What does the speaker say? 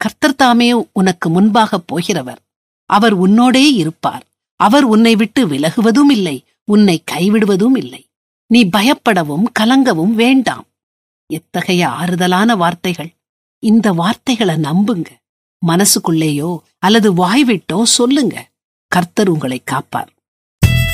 கர்த்தர் தாமே உனக்கு முன்பாக போகிறவர். அவர் உன்னோடே இருப்பார். அவர் உன்னை விட்டு விலகுவதும் இல்லை, உன்னை கைவிடுவதும் இல்லை. நீ பயப்படவும் கலங்கவும் வேண்டாம். எத்தகைய ஆறுதலான வார்த்தைகள்! இந்த வார்த்தைகளை நம்புங்க. மனசுக்குள்ளேயோ அல்லது வாய்விட்டோ சொல்லுங்க. கர்த்தர் உங்களை காப்பார்.